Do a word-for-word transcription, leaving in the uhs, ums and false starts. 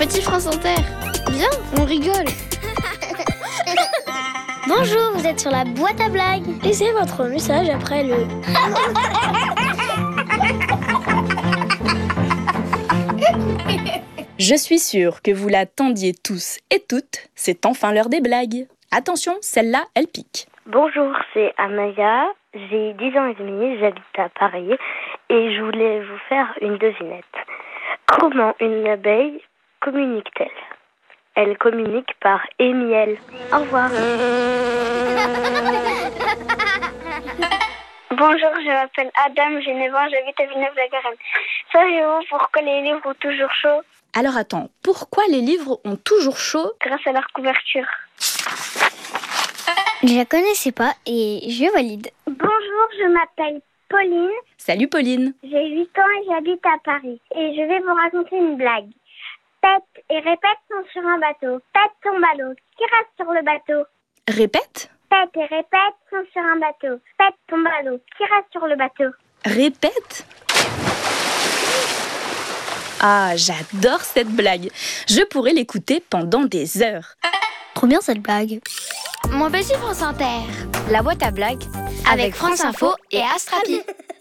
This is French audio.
petit France Inter. Viens, on rigole. Bonjour, vous êtes sur la boîte à blagues. Laissez votre message après le... Je suis sûre que vous l'attendiez tous et toutes, c'est enfin l'heure des blagues. Attention, celle-là, elle pique. Bonjour, c'est Amaya, j'ai dix ans et demi, j'habite à Paris et je voulais vous faire une devinette. Comment une abeille communique-t-elle ? Elle communique par émiel. Au revoir. Bonjour, je m'appelle Adam, j'ai neuf ans, j'habite à Villeneuve-la-Garenne. Savez-vous pourquoi les livres ont toujours chaud ? Alors attends, pourquoi les livres ont toujours chaud ? Grâce à leur couverture. Je la connaissais pas et je valide. Bonjour, je m'appelle Pauline. Salut Pauline. J'ai huit ans et j'habite à Paris. Et je vais vous raconter une blague. Pète et répète sont sur un bateau. Pète tombe à l'eau. Qui reste sur le bateau ? Répète. Pète et répète sont sur un bateau. Pète tombe à l'eau. Qui reste sur le bateau ? Répète. Ah, j'adore cette blague. Je pourrais l'écouter pendant des heures. Trop bien cette blague. Mon petit France Inter. La boîte à blagues Avec France Info et Astrapi.